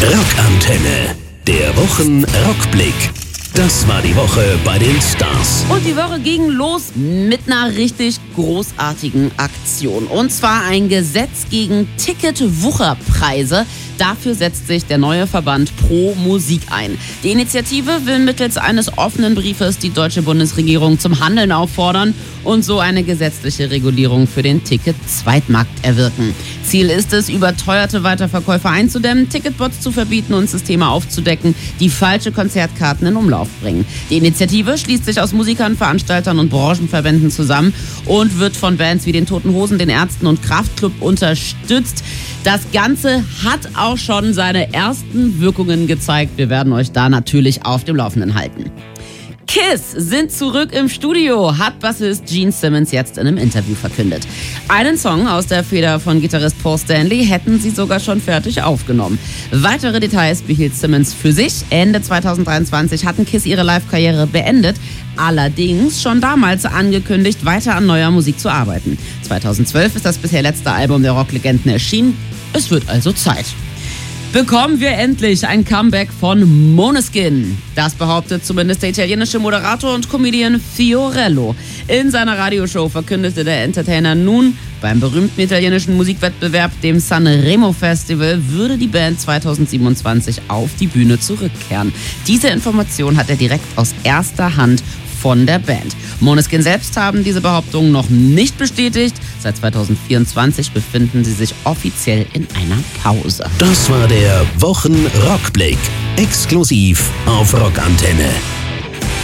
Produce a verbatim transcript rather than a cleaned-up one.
Rockantenne, der Wochen-Rockblick. Das war die Woche bei den Stars. Und die Woche ging los mit einer richtig großartigen Aktion. Und zwar ein Gesetz gegen Ticketwucherpreise. Dafür setzt sich der neue Verband Pro Musik ein. Die Initiative will mittels eines offenen Briefes die deutsche Bundesregierung zum Handeln auffordern und so eine gesetzliche Regulierung für den Ticket-Zweitmarkt erwirken. Ziel ist es, überteuerte Weiterverkäufe einzudämmen, Ticketbots zu verbieten und Systeme aufzudecken, die falsche Konzertkarten in Umlauf bringen. Die Initiative schließt sich aus Musikern, Veranstaltern und Branchenverbänden zusammen und wird von Bands wie den Toten Hosen, den Ärzten und Kraftklub unterstützt. Das Ganze hat auch schon seine ersten Wirkungen gezeigt. Wir werden euch da natürlich auf dem Laufenden halten. Kiss sind zurück im Studio, hat Bassist Gene Simmons jetzt in einem Interview verkündet. Einen Song aus der Feder von Gitarrist Paul Stanley hätten sie sogar schon fertig aufgenommen. Weitere Details behielt Simmons für sich. Ende zweitausenddreiundzwanzig hatten Kiss ihre Live-Karriere beendet, allerdings schon damals angekündigt, weiter an neuer Musik zu arbeiten. zweitausendzwölf ist das bisher letzte Album der Rocklegenden erschienen. Es wird also Zeit. Bekommen wir endlich ein Comeback von Måneskin. Das behauptet zumindest der italienische Moderator und Comedian Fiorello. In seiner Radioshow verkündete der Entertainer nun, beim berühmten italienischen Musikwettbewerb, dem Sanremo Festival, würde die Band zweitausendsiebenundzwanzig auf die Bühne zurückkehren. Diese Information hat er direkt aus erster Hand von der Band. Måneskin selbst haben diese Behauptung noch nicht bestätigt. Seit zweitausendvierundzwanzig befinden sie sich offiziell in einer Pause. Das war der Wochen-Rockblick. Exklusiv auf Rockantenne.